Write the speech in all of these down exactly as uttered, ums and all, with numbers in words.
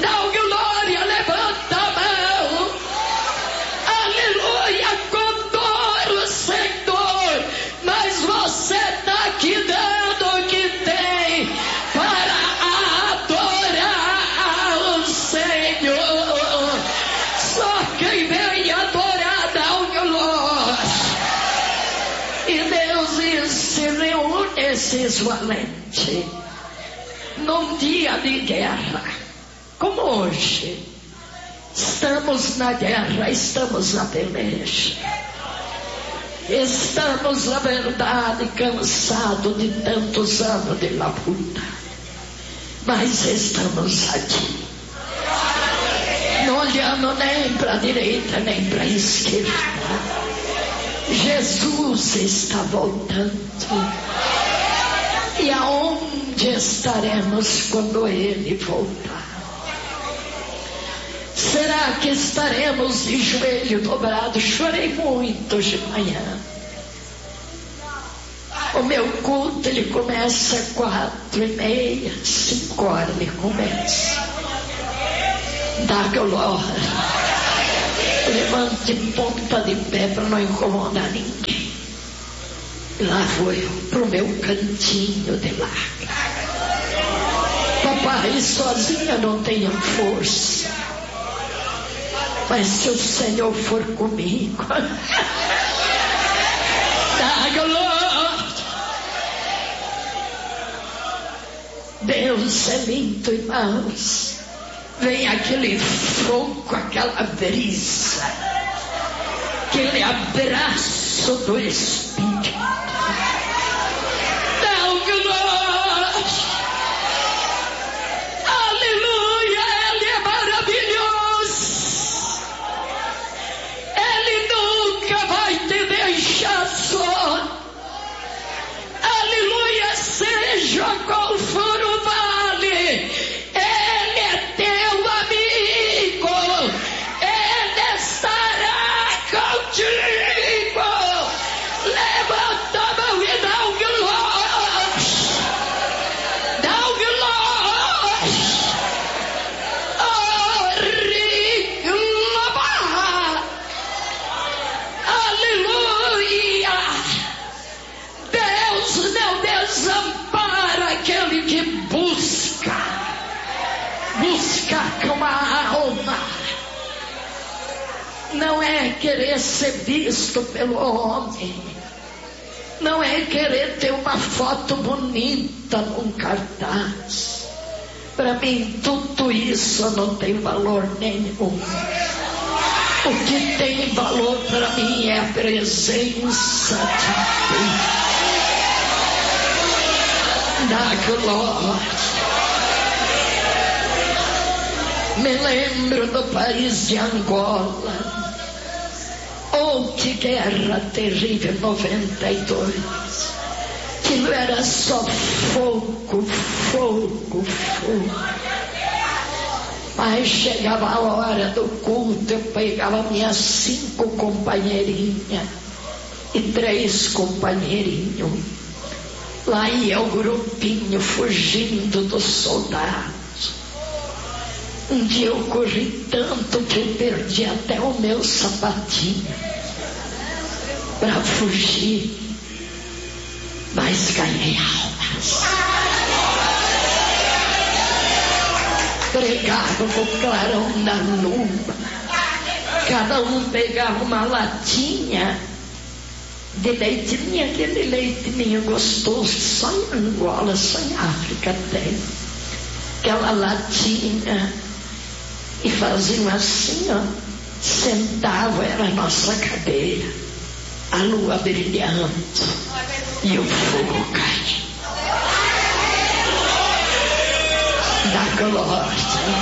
Dá glória, levanta a mão. Aleluia, com dor, Senhor. Mas você está aqui dando o que tem para adorar ao Senhor. Só quem vem adorar dá o glória. E Deus disse: reúne esses valentes num dia de guerra, como hoje. Estamos na guerra, estamos na peleja. Estamos, na verdade, cansados de tantos anos de labuta. Mas estamos aqui, não olhando nem para a direita, nem para a esquerda. Jesus está voltando. E aonde estaremos quando Ele voltar? Será que estaremos de joelho dobrado? Chorei muito hoje de manhã. O meu culto, ele começa às quatro e meia, cinco horas ele começa. Dá glória. Levante ponta de pé para não incomodar ninguém. Lá vou eu pro meu cantinho de lágrimas. Papai, sozinha não tenho força. Mas se o Senhor for comigo, dá glória. Deus é lindo, irmãos. Vem aquele fogo, aquela brisa, aquele abraço do Espírito. Dá glória. Aleluia, Ele é maravilhoso. Ele nunca vai te deixar só. Aleluia, seja qual for o vale, Ele é teu amigo. Ele estará contigo. Levanta a mão e dá o glória. Dá o glória. Aleluia. Deus não desampara aquele que busca. Busca com a alma. Não é querer ser visto pelo homem. Não é querer ter uma foto bonita num cartaz. Para mim tudo isso não tem valor nenhum. O que tem valor para mim é a presença de Deus. Da glória. Me lembro do país de Angola. Oh, que guerra terrível, noventa e dois. Aquilo era só fogo, fogo, fogo. Mas chegava a hora do culto, eu pegava minhas cinco companheirinhas e três companheirinhos. Lá ia o grupinho fugindo dos soldados. Um dia eu corri tanto que eu perdi até o meu sapatinho para fugir, mas ganhei almas. Pregava no clarão da lua. Cada um pegava uma latinha de leite, nem aquele leite ninho gostoso, só em Angola, só em África tem. Aquela latinha, e faziam assim, ó, sentavam, era a nossa cadeira, a lua brilhando e o fogo caindo. Da glória.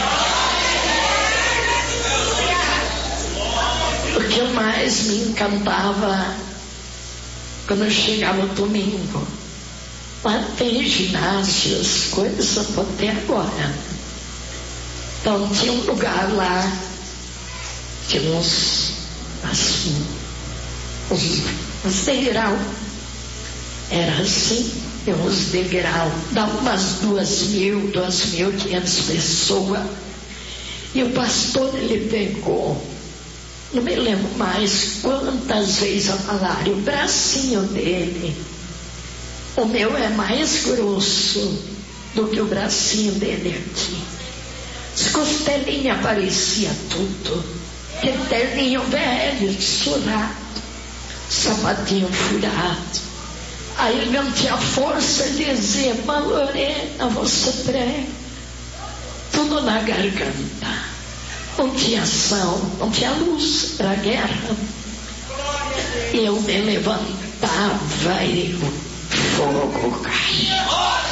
O que mais me encantava quando eu chegava no domingo, lá tem ginásios, coisas até agora. Então tinha um lugar lá, tinha uns, assim, uns, uns degrau, era assim, tinha uns degrau, dá umas duas mil, duas mil quinhentas pessoas, E o pastor, ele pegou, não me lembro mais quantas vezes a malária, o bracinho dele, o meu é mais grosso do que o bracinho dele aqui. As costelinhas apareciam tudo, que terninho velho, surrado, sapatinho furado. Aí ele não tinha força de dizer: irmã Lorena, você prega. Tudo na garganta. Não tinha ação, não tinha luz para a guerra. Eu me levantava e o fogo caía.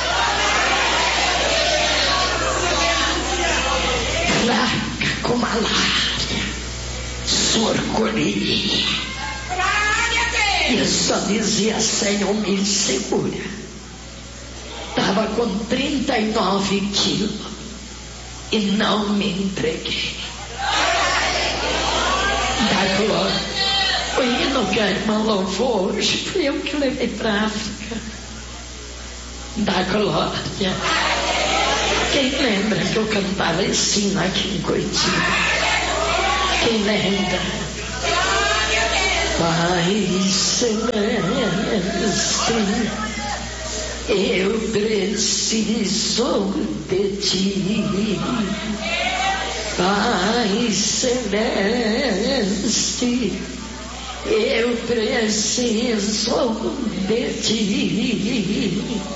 Fraca com malária, sorcolhia. E eu só dizia: Senhor, me segura. Estava com trinta e nove quilos e não me entreguei. Da glória. O hino que a irmã louvou hoje fui eu que levei para a África. Da glória. Quem lembra que eu cantava ensino aqui em Curitiba? Quem lembra? Pai celeste, eu preciso de ti. Pai celeste, eu preciso de ti.